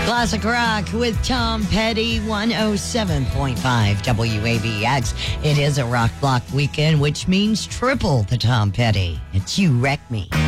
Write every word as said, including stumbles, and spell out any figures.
Classic Rock with Tom Petty, one oh seven point five W A B X. It is a rock block weekend, which means triple the Tom Petty. It's You Wreck Me.